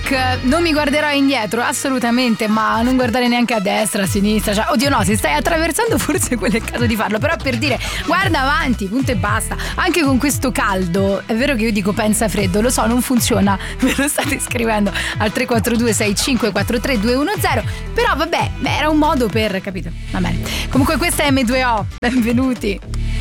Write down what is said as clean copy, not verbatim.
Nick, non mi guarderò indietro assolutamente, ma non guardare neanche a destra, a sinistra, cioè, oddio no, se stai attraversando forse quello è il caso di farlo, però per dire guarda avanti, punto e basta. Anche con questo caldo, è vero che io dico pensa freddo, lo so, non funziona, me lo state scrivendo al 342 6543 210, però vabbè, era un modo per, capito? Va bene. Comunque questa è M2O, benvenuti.